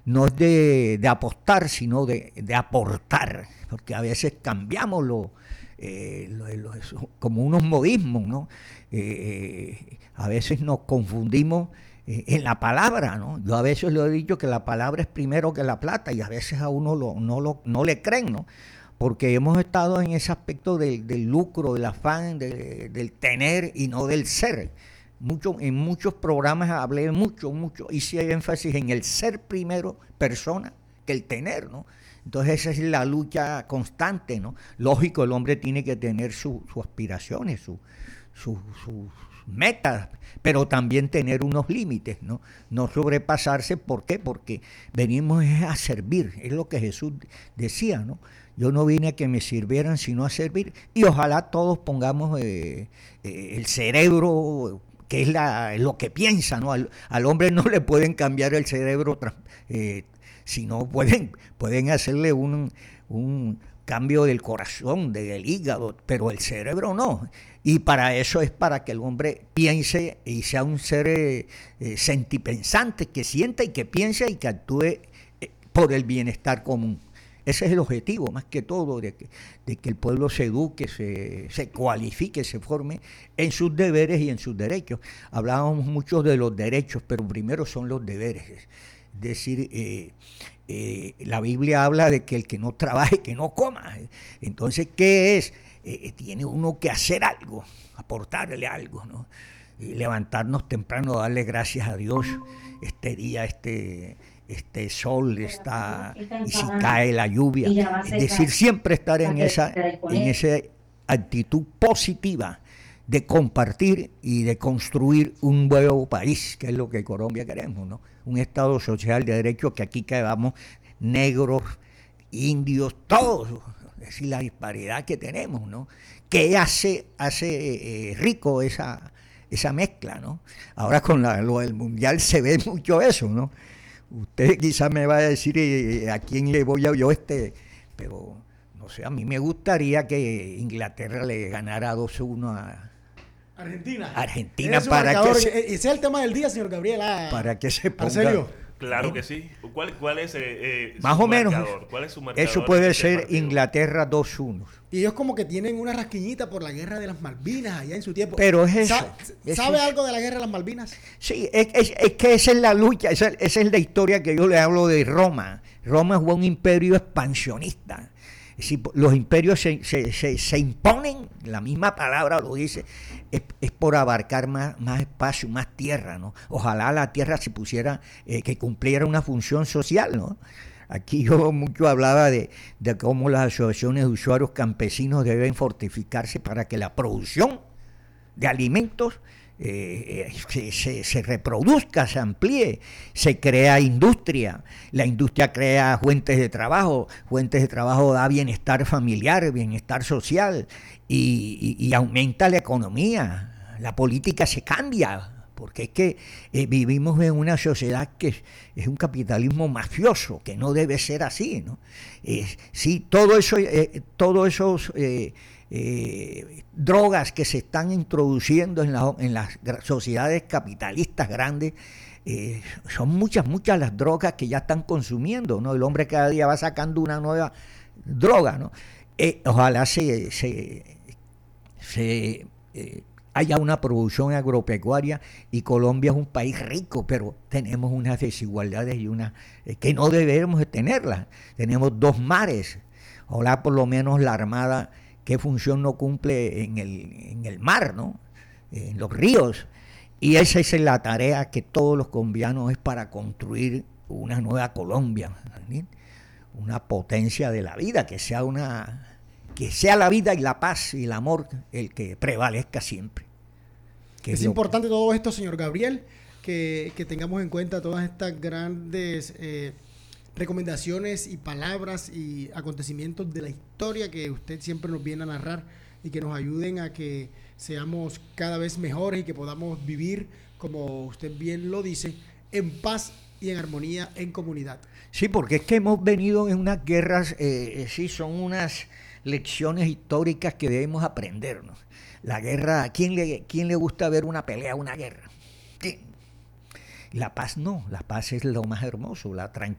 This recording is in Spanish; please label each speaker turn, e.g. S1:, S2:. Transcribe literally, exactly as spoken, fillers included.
S1: no es de, de apostar, sino de, de aportar, porque a veces cambiamos lo, eh, lo, lo, como unos modismos, ¿no? Eh, a veces nos confundimos eh, en la palabra, ¿no? Yo a veces le he dicho que la palabra es primero que la plata y a veces a uno lo, no, lo, no le creen, ¿no? Porque hemos estado en ese aspecto del, del lucro, del afán, de, del tener y no del ser. Mucho, en muchos programas hablé mucho, mucho, hice énfasis en el ser primero persona que el tener, ¿no? Entonces esa es la lucha constante, ¿no? Lógico, el hombre tiene que tener sus su aspiraciones, sus su, su metas, pero también tener unos límites, ¿no? No sobrepasarse, ¿por qué? Porque venimos a servir, es lo que Jesús decía, ¿no? Yo no vine a que me sirvieran, sino a servir, y ojalá todos pongamos eh, eh, el cerebro, que es la, lo que piensa, ¿no? Al, al hombre no le pueden cambiar el cerebro, eh, sino pueden, pueden hacerle un, un cambio del corazón, del hígado, pero el cerebro no. Y para eso es para que el hombre piense y sea un ser eh, eh, sentipensante, que sienta y que piense y que actúe eh, por el bienestar común. Ese es el objetivo, más que todo, de que, de que el pueblo se eduque, se, se cualifique, se forme en sus deberes y en sus derechos. Hablábamos mucho de los derechos, pero primero son los deberes. Es decir, eh, eh, la Biblia habla de que el que no trabaje, que no coma. Entonces, ¿qué es? Eh, tiene uno que hacer algo, aportarle algo, ¿no? Y levantarnos temprano, darle gracias a Dios este día, este... este sol está, y si cae la lluvia, es decir, siempre estar en esa, en esa actitud positiva de compartir y de construir un nuevo país, que es lo que Colombia queremos, ¿no? Un Estado social de derecho, que aquí quedamos negros, indios, todos, es decir, la disparidad que tenemos, ¿no? Que hace, hace eh, rico esa, esa mezcla, ¿no? Ahora con la, lo del mundial se ve mucho eso, ¿no? Usted quizás me va a decir eh, a quién le voy a yo este, pero no sé, a mí me gustaría que Inglaterra le ganara dos uno a
S2: Argentina.
S1: Argentina para que se,
S2: ese es el tema del día, señor Gabriel. Ah,
S1: para que se ponga.
S2: Marcelio.
S3: Claro que sí. ¿Cuál, cuál es eh, eh,
S1: más
S3: su
S1: o menos
S3: marcador? ¿Cuál es su marcador?
S1: Eso puede
S3: en este
S1: ser
S3: partido?
S1: Inglaterra dos uno.
S2: Y ellos como que tienen una rasquiñita por la guerra de las Malvinas allá en su tiempo.
S1: Pero es eso.
S2: ¿Sabe,
S1: es
S2: ¿sabe
S1: eso.
S2: algo de la guerra de las Malvinas?
S1: Sí, es, es, es que esa es la lucha, esa, esa es la historia que yo le hablo de Roma. Roma fue un imperio expansionista. Es decir, los imperios se, se, se, se imponen, la misma palabra lo dice, es, es por abarcar más, más espacio, más tierra, ¿no? Ojalá la tierra se pusiera, eh, que cumpliera una función social, ¿no? Aquí yo mucho hablaba de, de cómo las asociaciones de usuarios campesinos deben fortificarse para que la producción de alimentos eh, se, se, se reproduzca, se amplíe, se crea industria, la industria crea fuentes de trabajo, fuentes de trabajo da bienestar familiar, bienestar social y, y, y aumenta la economía, la política se cambia. Porque es que eh, vivimos en una sociedad que es, es un capitalismo mafioso, que no debe ser así, ¿no? Eh, sí, todo eso, eh, todos esos eh, eh, drogas que se están introduciendo en, la, en las sociedades capitalistas grandes, eh, son muchas, muchas las drogas que ya están consumiendo, ¿no? El hombre cada día va sacando una nueva droga, ¿no? Eh, ojalá se... se, se eh, haya una producción agropecuaria, y Colombia es un país rico, pero tenemos unas desigualdades y una eh, que no debemos de tenerlas. Tenemos dos mares, ojalá por lo menos la Armada, ¿qué función no cumple en el, en el mar, ¿no? En los ríos? Y esa es la tarea que todos los colombianos es para construir una nueva Colombia, ¿sí? Una potencia de la vida, que sea una que sea la vida y la paz y el amor el que prevalezca siempre. Que
S2: es
S1: es
S2: importante que... todo esto, señor Gabriel, que, que tengamos en cuenta todas estas grandes eh, recomendaciones y palabras y acontecimientos de la historia que usted siempre nos viene a narrar y que nos ayuden a que seamos cada vez mejores y que podamos vivir, como usted bien lo dice, en paz y en armonía en comunidad.
S1: Sí, porque es que hemos venido en unas guerras, eh, sí, son unas lecciones históricas que debemos aprendernos. La guerra, ¿a quién le, quién le gusta ver una pelea, una guerra? ¿Quién? La paz no, la paz es lo más hermoso, la tranquilidad.